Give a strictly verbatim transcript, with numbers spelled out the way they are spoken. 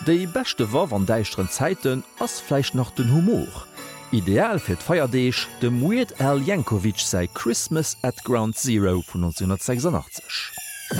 Dei beste war an deichtren Zeiten ass fleich noch den Humor. Ideal fir d' Feierdeeg dem Weird Al Yankovic sei Christmas at Ground Zero vun neunzehnhundertsechsundachtzig.